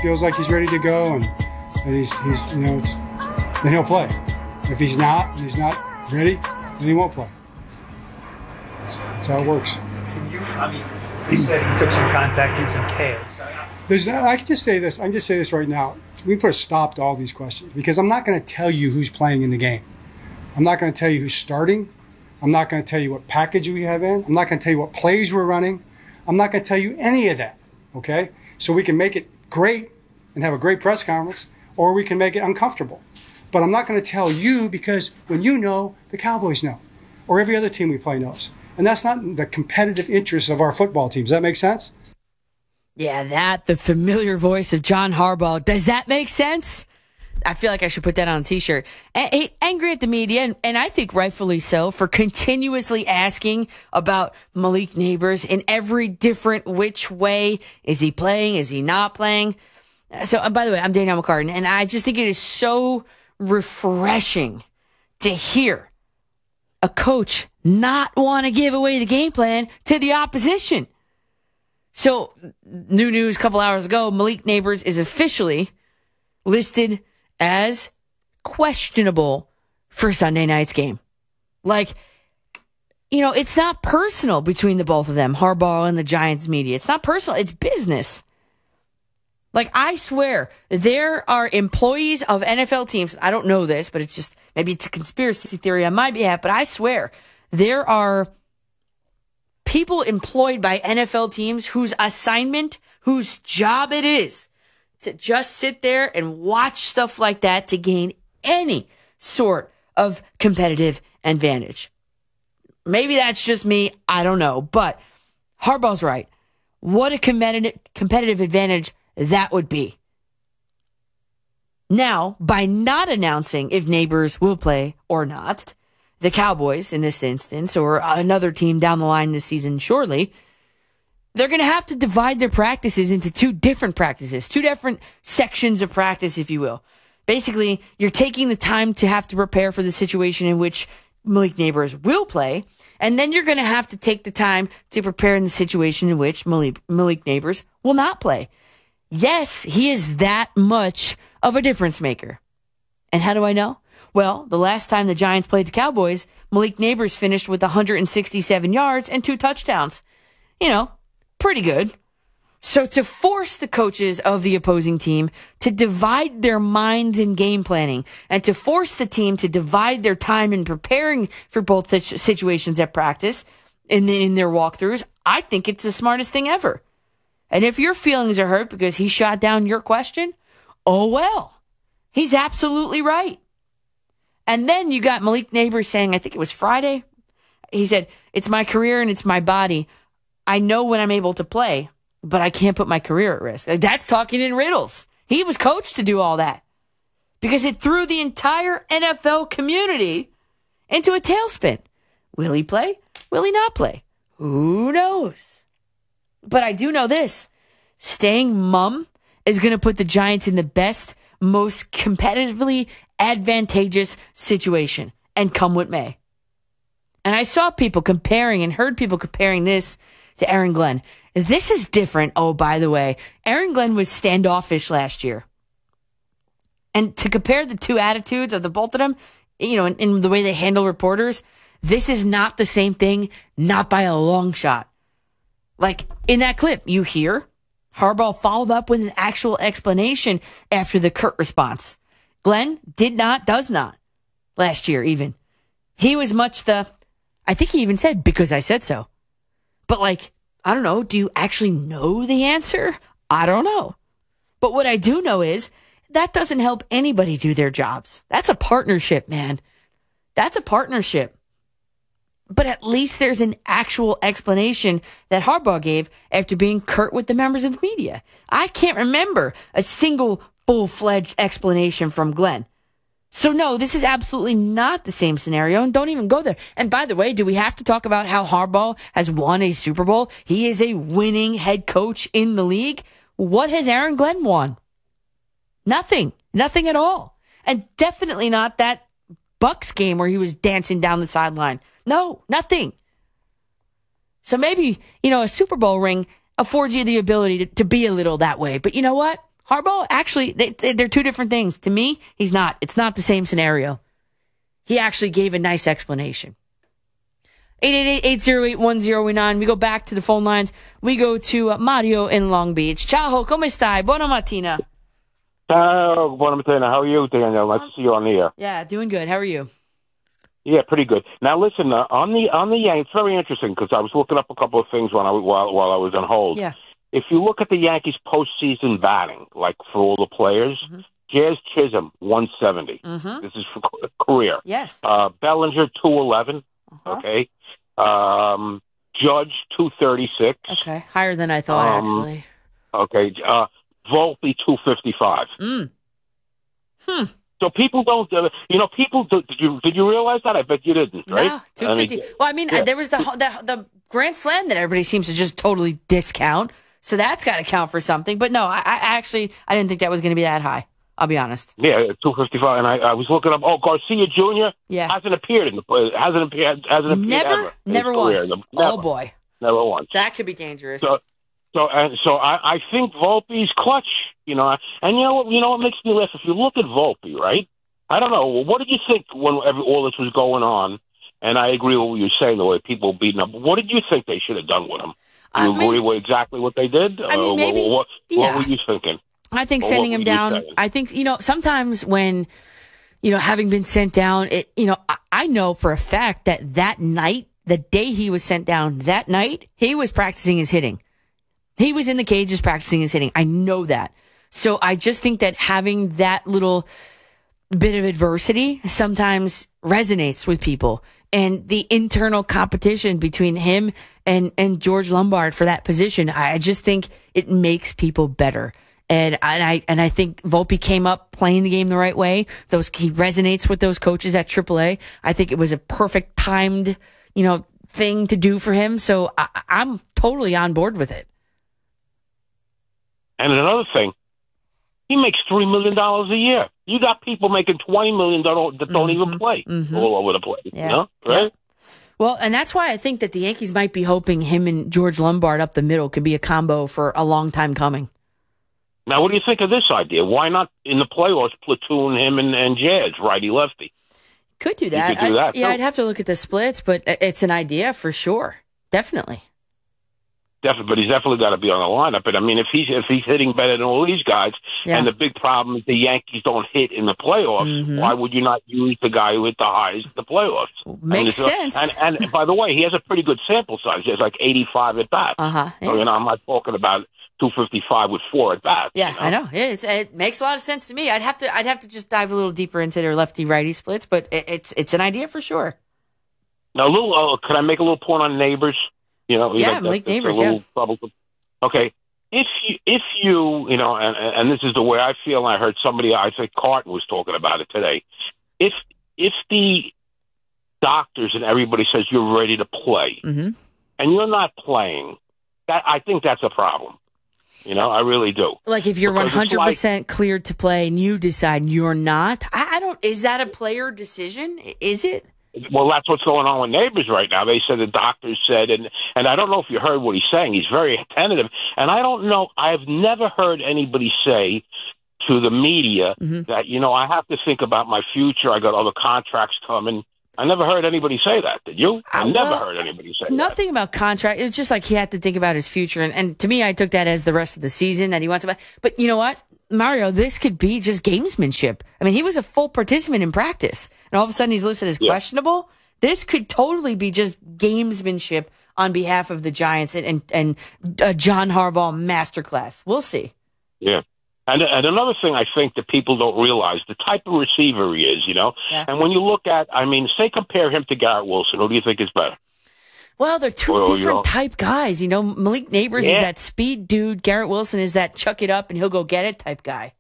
feels like he's ready to go and he's then he'll play. If he's not ready, then he won't play. That's how it works. He said he took some contact, he's in chaos. I can just say this right now. We put a stop to all these questions because I'm not going to tell you who's playing in the game. I'm not going to tell you who's starting. I'm not going to tell you what package we have in. I'm not going to tell you what plays we're running. I'm not going to tell you any of that, okay? So we can make it great and have a great press conference, or we can make it uncomfortable. But I'm not going to tell you because when you know, the Cowboys know, or every other team we play knows. And that's not the competitive interests of our football team. Does that make sense? Yeah, the familiar voice of John Harbaugh. Does that make sense? I feel like I should put that on a t-shirt. Angry at the media, and I think rightfully so, for continuously asking about Malik Nabers in every different which way. Is he playing? Is he not playing? So, by the way, I'm Danielle McCartan, and I just think it is so refreshing to hear a coach not want to give away the game plan to the opposition. So, new news a couple hours ago, Malik Nabers is officially listed as questionable for Sunday night's game. Like, it's not personal between the both of them, Harbaugh and the Giants media. It's not personal. It's business. Like, I swear, there are employees of NFL teams. I don't know this, but maybe it's a conspiracy theory on my behalf, but I swear there are people employed by NFL teams whose job it is to just sit there and watch stuff like that to gain any sort of competitive advantage. Maybe that's just me. I don't know. But Harbaugh's right. What a competitive advantage that would be. Now, by not announcing if Nabers will play or not, the Cowboys in this instance, or another team down the line this season surely, they're going to have to divide their practices into two different sections of practice, if you will. Basically, you're taking the time to have to prepare for the situation in which Malik Nabers will play, and then you're going to have to take the time to prepare in the situation in which Malik Nabers will not play. Yes, he is that much of a difference maker. And how do I know? Well, the last time the Giants played the Cowboys, Malik Nabers finished with 167 yards and 2 touchdowns. Pretty good. So to force the coaches of the opposing team to divide their minds in game planning and to force the team to divide their time in preparing for both situations at practice in their walkthroughs, I think it's the smartest thing ever. And if your feelings are hurt because he shot down your question, oh well, he's absolutely right. And then you got Malik Nabers saying, I think it was Friday, he said, it's my career and it's my body. I know when I'm able to play, but I can't put my career at risk. That's talking in riddles. He was coached to do all that because it threw the entire NFL community into a tailspin. Will he play? Will he not play? Who knows? But I do know this. Staying mum is going to put the Giants in the best, most competitively advantageous situation, and come what may. And I saw people comparing and heard people comparing this to Aaron Glenn. This is different. Oh, by the way, Aaron Glenn was standoffish last year. And to compare the two attitudes of the both of them, in the way they handle reporters, this is not the same thing, not by a long shot. Like in that clip, you hear Harbaugh followed up with an actual explanation after the curt response. Glenn does not last year even. He was much I think he even said, because I said so. But I don't know, do you actually know the answer? I don't know. But what I do know is that doesn't help anybody do their jobs. That's a partnership, man. That's a partnership. But at least there's an actual explanation that Harbaugh gave after being curt with the members of the media. I can't remember a single full-fledged explanation from Glenn. So no, this is absolutely not the same scenario, and don't even go there. And by the way, do we have to talk about how Harbaugh has won a Super Bowl? He is a winning head coach in the league. What has Aaron Glenn won? Nothing. Nothing at all. And definitely not that Bucs game where he was dancing down the sideline. No, nothing. So maybe, a Super Bowl ring affords you the ability to be a little that way. But you know what? Harbaugh, actually, they're two different things. To me, he's not. It's not the same scenario. He actually gave a nice explanation. 888-808-1019. We go back to the phone lines. We go to Mario in Long Beach. Ciao, come stai? Buona mattina. Ciao, buona mattina. How are you, Daniel? Nice to see you on the air. Yeah, doing good. How are you? Yeah, pretty good. Now, listen, on the Yankees, it's very interesting because I was looking up a couple of things while I was on hold. Yeah. If you look at the Yankees' postseason batting, like for all the players, Jazz Chisholm, 170. This is for career. Yes. Bellinger, 211. Okay. Judge, 236. Okay, higher than I thought, actually. Okay. Volpe, 255. So people don't, people. Did you realize that? I bet you didn't, right? No, 250. There was the Grand Slam that everybody seems to just totally discount. So that's got to count for something. But no, I didn't think that was going to be that high. I'll be honest. Yeah, 255. And I was looking up. Oh, Garcia Jr. hasn't appeared in the hasn't appeared never once. Never. Oh boy, never once. That could be dangerous. So I think Volpe's clutch. And you know what makes me laugh? If you look at Volpe, right? I don't know. What did you think when all this was going on? And I agree with what you're saying, the way people were beating up. What did you think they should have done with him? Do you agree with exactly what they did? Maybe. What were you thinking? I think sending him down, I think, sometimes when, having been sent down, I know for a fact that night, the day he was sent down, that night, he was practicing his hitting. He was in the cages practicing his hitting. I know that. So I just think that having that little bit of adversity sometimes resonates with people. And the internal competition between him and George Lombard for that position, I just think it makes people better. And I think Volpe came up playing the game the right way. He resonates with those coaches at AAA. I think it was a perfect timed, thing to do for him. So I'm totally on board with it. And another thing, he makes $3 million a year. You got people making $20 million that don't even play all over the place. Yeah. Right? Yeah. Well, and that's why I think that the Yankees might be hoping him and George Lombard up the middle could be a combo for a long time coming. Now, what do you think of this idea? Why not in the playoffs platoon him and Jazz, righty-lefty? Could do that. I'd have to look at the splits, but it's an idea for sure. Definitely. Definitely, but he's definitely got to be on the lineup. But I mean, if he's hitting better than all these guys, and the big problem is the Yankees don't hit in the playoffs, why would you not use the guy who hit the highest in the playoffs? Makes sense. And by the way, he has a pretty good sample size. He has like 85 at bats. Yeah. So, I'm not talking about 255 with 4 at bats. Yeah, I know. It makes a lot of sense to me. I'd have to just dive a little deeper into their lefty righty splits, but it's an idea for sure. Now, can I make a little point on Neighbors? Malik Neighbors. Okay, if you and this is the way I feel. And I heard somebody, I think Carton was talking about it today. If the doctors and everybody says you're ready to play, and you're not playing, I think that's a problem. I really do. Like if you're 100% cleared to play and you decide you're not, I don't. Is that a player decision? Is it? Well, that's what's going on with Neighbors right now. They said the doctors said, and I don't know if you heard what he's saying. He's very tentative. And I don't know. I've never heard anybody say to the media that, I have to think about my future. I got other contracts coming. I never heard anybody say that. Did you? I never heard anybody say that. Nothing about contract. It was just like he had to think about his future. And to me, I took that as the rest of the season that he wants to. But you know what? Mario, this could be just gamesmanship. I mean, he was a full participant in practice, and all of a sudden he's listed as questionable. This could totally be just gamesmanship on behalf of the Giants and John Harbaugh masterclass. We'll see. Yeah. And another thing I think that people don't realize, the type of receiver he is, and when you look at, say compare him to Garrett Wilson, who do you think is better? Well, they're two different type guys. Malik Neighbors is that speed dude. Garrett Wilson is that chuck it up and he'll go get it type guy.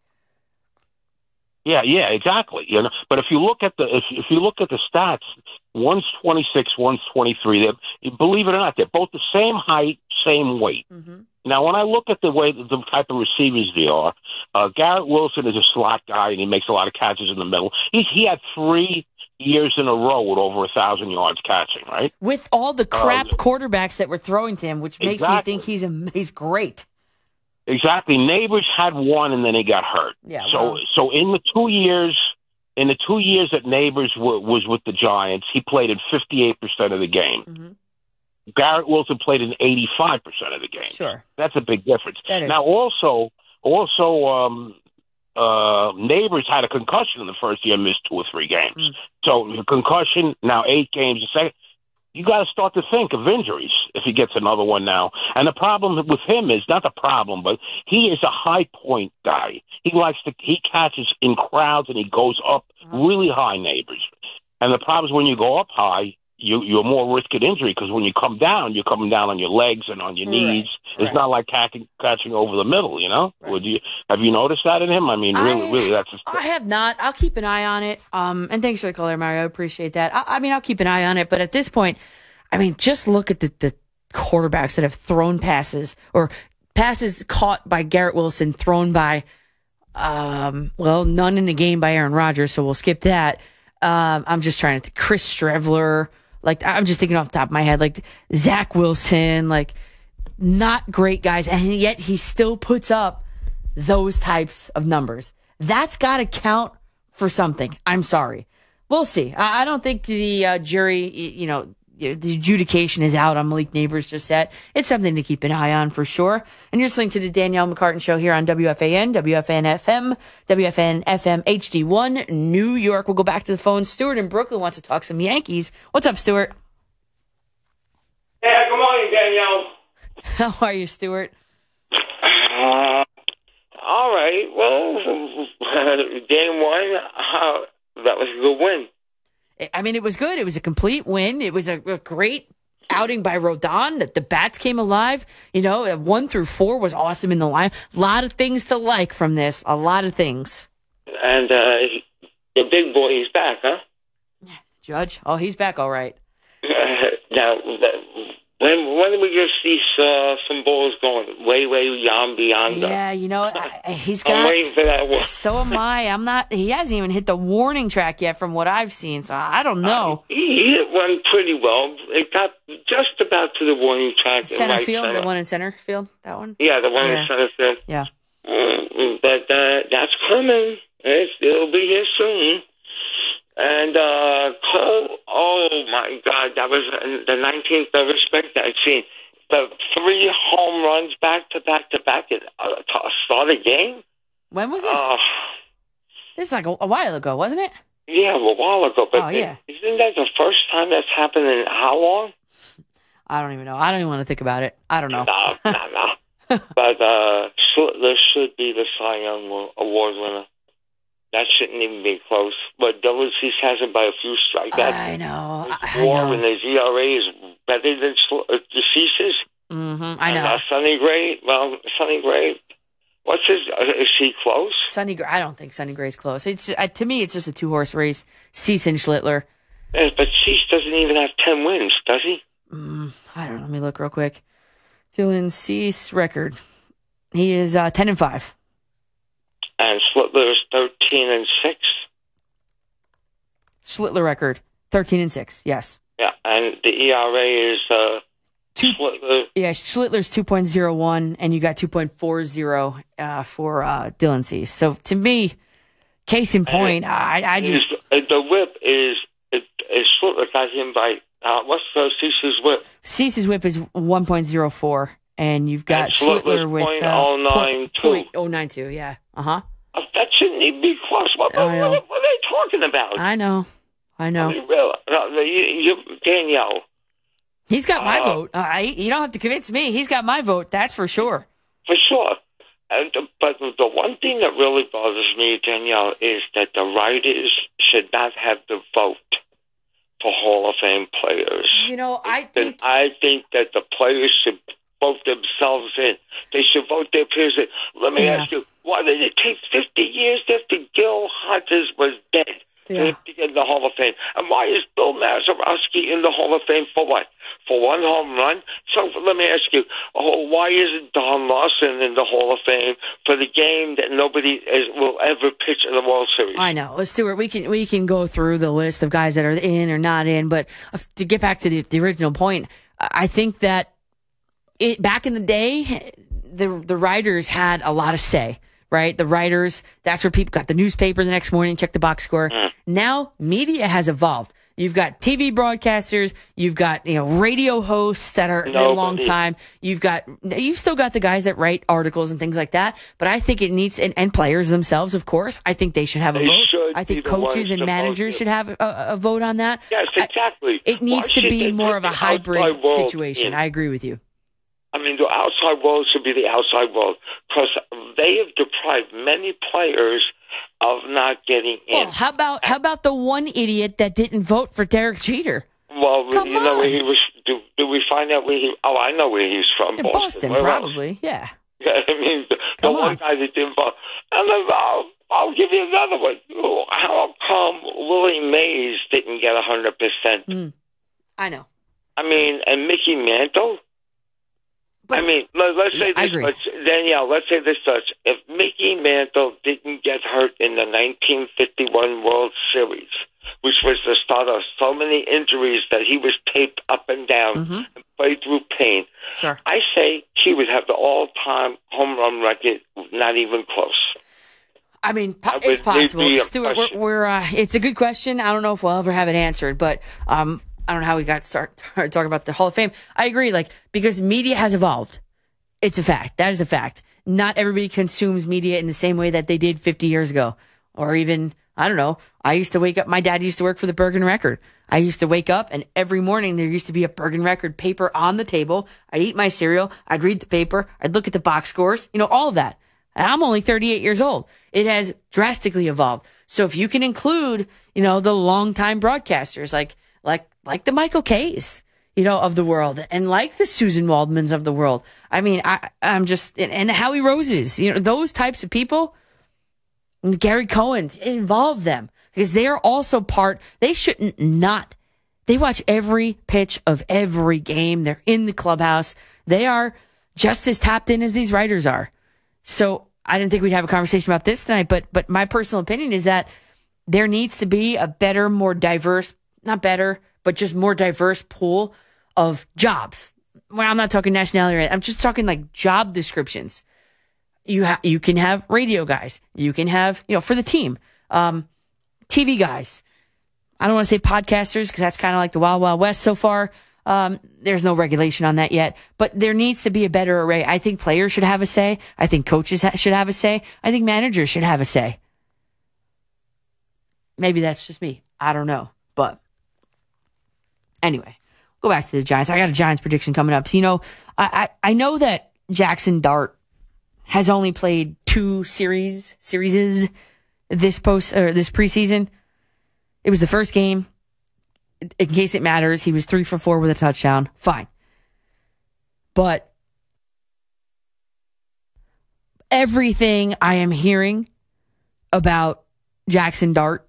Yeah, exactly. But if you look at the stats, one's 26, one's 23. Believe it or not, they're both the same height, same weight. Now, when I look at the type of receivers they are, Garrett Wilson is a slot guy and he makes a lot of catches in the middle. He had 3 years in a row with over 1,000 yards catching, right? With all the crap quarterbacks that were throwing to him, which makes me think he's great. Exactly. Neighbors had one, and then he got hurt. Yeah. So in the 2 years, that Neighbors was with the Giants, he played in 58% of the game. Mm-hmm. Garrett Wilson played in 85% of the game. Sure. That's a big difference. That is. Now, also, Neighbors had a concussion in the first year, missed 2 or 3 games. Mm. So the concussion, now 8 games a second. You got to start to think of injuries if he gets another one now. And the problem with him is not the problem, but he is a high point guy. He catches in crowds and he goes up really high, Neighbors. And the problem is when you go up high, you're more risk at injury because when you come down, you're coming down on your legs and on your knees. Right. It's not like catching over the middle, you know? Right. Have you noticed that in him? I mean, really, that's I have not. I'll keep an eye on it. And thanks for the call, Mario. I appreciate that. I mean, I'll keep an eye on it. But at this point, I mean, just look at the quarterbacks that have thrown passes or passes caught by Garrett Wilson, thrown by, none in the game by Aaron Rodgers. So we'll skip that. I'm just trying to Chris Streveler. Like, I'm just thinking off the top of my head, like Zach Wilson, like not great guys. And yet he still puts up those types of numbers. That's got to count for something. I'm sorry. We'll see. I don't think the jury, the adjudication is out on Malik Neighbors just yet. It's something to keep an eye on for sure. And you're listening to the Danielle McCartan Show here on WFAN, WFAN FM, WFAN FM HD1, New York. We'll go back to the phone. Stuart in Brooklyn wants to talk some Yankees. What's up, Stuart? Yeah, good morning, Danielle. How are you, Stuart? All right. Well, game 1, that was a good win. I mean, it was good. It was a complete win. It was a great outing by Rodon. The bats came alive. 1 through 4 was awesome in the line. A lot of things to like from this. A lot of things. And the big boy is back, huh? Judge? Oh, he's back all right. Now, when do we just see some balls going way beyond Yeah, he's got. I'm waiting for that one. So am I. I'm not. He hasn't even hit the warning track yet, from what I've seen. So I don't know. He hit one pretty well. It got just about to the warning track. Center field, the one in center field, that one. Yeah, the one in center field. Yeah. But that's coming. It'll be here soon. And Cole, oh my God, that was the 19th of respect I'd seen. The 3 home runs back to back to start a game. When was this? This is like a while ago, wasn't it? Yeah, a while ago. But yeah. Isn't that the first time that's happened in how long? I don't even know. I don't even want to think about it. I don't know. No. But Schlittler should be the Cy Young Award winner. That shouldn't even be close. But Dylan Cease has him by a few strikeouts. I know. And his ERA is better than Cease's. Mm-hmm. I know. And Sonny Gray, what's his? Is he close? Sonny Gray. I don't think Sonny Gray's close. It's to me, it's just a 2-horse race. Cease and Schlittler. Yes, but Cease doesn't even have 10 wins, does he? I don't know. Let me look real quick. Dylan Cease record. He is 10-5. And Schlittler is 13-6. Schlittler record 13-6. Yes. Yeah, and the ERA is Schlittler. Yeah, Schlittler's 2.01, and you got 2.40 for Dylan Cease. So to me, case in point, I just the whip is Schlittler got him by what's Cease's whip? Cease's whip is 1.04, and you've got and Schlittler with 0.092. 0.092. Yeah. That shouldn't even be close. What are they talking about? I know. Danielle. He's got my vote. You don't have to convince me. He's got my vote. That's for sure. For sure. But the one thing that really bothers me, Danielle, is that the writers should not have the vote for Hall of Fame players. I think that the players should vote themselves in. They should vote their peers in. Let me ask you, why did it take 50 years after Gil Hodges was dead to get in the Hall of Fame? And why is Bill Mazeroski in the Hall of Fame for what? For 1 home run? So let me ask you, why isn't Don Larson in the Hall of Fame for the game that nobody will ever pitch in the World Series? I know. Stuart, we can go through the list of guys that are in or not in, but to get back to the original point, I think that back in the day, the writers had a lot of say, right? The writers, that's where people got the newspaper the next morning, check the box score. Now media has evolved. You've got TV broadcasters, you've got, radio hosts that are a long time. You've still got the guys that write articles and things like that. But I think it needs, and players themselves, of course, I think they should have a vote. I think coaches and managers should have a vote on that. Yes, exactly. It needs to be more of a hybrid situation. I agree with you. I mean, the outside world should be the outside world because they have deprived many players of not getting in. Well, how about the one idiot that didn't vote for Derek Jeter? Well, you know where he was. Do we find out where he? Oh, I know where he's from. In Boston, probably. Yeah. I mean, the one guy that didn't vote. And then I'll give you another one. How come Willie Mays didn't get 100%? I know. I mean, and Mickey Mantle. But, I mean, let's say this much. Danielle, let's say this much. If Mickey Mantle didn't get hurt in the 1951 World Series, which was the start of so many injuries that he was taped up and down and played through pain, sure. I say he would have the all-time home run record, not even close. I mean, it's possible. Stuart, it's a good question. I don't know if we'll ever have it answered, but I don't know how we got started talking about the Hall of Fame. I agree, because media has evolved. It's a fact. That is a fact. Not everybody consumes media in the same way that they did 50 years ago. Or even, I don't know, I used to wake up, my dad used to work for the Bergen Record. I used to wake up and every morning there used to be a Bergen Record paper on the table. I'd eat my cereal. I'd read the paper. I'd look at the box scores, all of that. And I'm only 38 years old. It has drastically evolved. So if you can include, the longtime broadcasters like the Michael Kays, of the world, and like the Susan Waldmans of the world. I mean, I'm just, and the Howie Roses, those types of people, and Gary Cohen's, involve them because they are also they shouldn't not. They watch every pitch of every game. They're in the clubhouse. They are just as tapped in as these writers are. So I didn't think we'd have a conversation about this tonight, but my personal opinion is that there needs to be a better, more diverse, not better, but just more diverse pool of jobs. Well, I'm not talking nationality. I'm just talking like job descriptions. You can have radio guys. You can have, for the team, TV guys. I don't want to say podcasters because that's kind of like the Wild Wild West so far. There's no regulation on that yet, but there needs to be a better array. I think players should have a say. I think coaches should have a say. I think managers should have a say. Maybe that's just me. I don't know, but anyway, go back to the Giants. I got a Giants prediction coming up. I know that Jackson Dart has only played 2 series this preseason. It was the first game. In case it matters, he was 3 for 4 with a touchdown. Fine. But everything I am hearing about Jackson Dart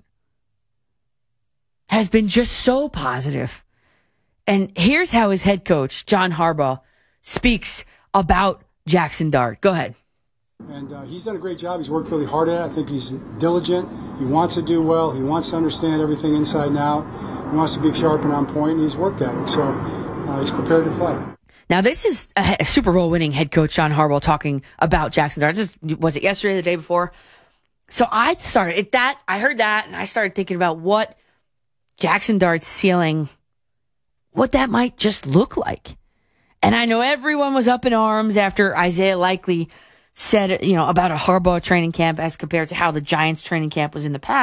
has been just so positive. And here's how his head coach, John Harbaugh, speaks about Jackson Dart. Go ahead. And he's done a great job. He's worked really hard at it. I think he's diligent. He wants to do well. He wants to understand everything inside and out. He wants to be sharp and on point, and he's worked at it. So he's prepared to play. Now, this is a Super Bowl winning head coach, John Harbaugh, talking about Jackson Dart. Was it yesterday or the day before? So I heard that, and I started thinking about what Jackson Dart's ceiling, what that might just look like. And I know everyone was up in arms after Isaiah Likely said, about a Harbaugh training camp as compared to how the Giants training camp was in the past.